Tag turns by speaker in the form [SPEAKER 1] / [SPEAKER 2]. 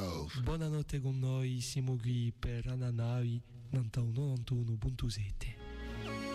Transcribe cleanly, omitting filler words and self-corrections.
[SPEAKER 1] Grove.
[SPEAKER 2] Buonanotte con noi, siamo qui per Ananavi 91.7.